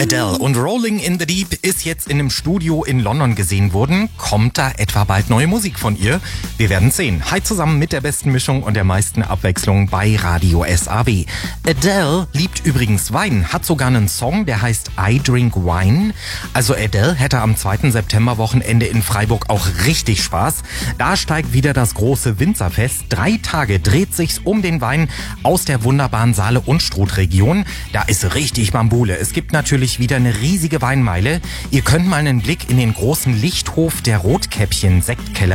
Adele und Rolling in the Deep ist jetzt in einem Studio in London gesehen worden. Kommt da etwa bald neue Musik von ihr? Wir werden sehen. Hi zusammen mit der besten Mischung und der meisten Abwechslung bei Radio SAW. Adele liebt übrigens Wein, hat sogar einen Song, der heißt I Drink Wine. Also Adele hätte am 2. September-Wochenende in Freiburg auch richtig Spaß. Da steigt wieder das große Winzerfest. 3 Tage dreht sich's um den Wein aus der wunderbaren Saale- und Struth-Region. Da ist richtig Bambule. Es gibt natürlich wieder eine riesige Weinmeile. Ihr könnt mal einen Blick in den großen Lichthof der Rotkäppchen-Sektkeller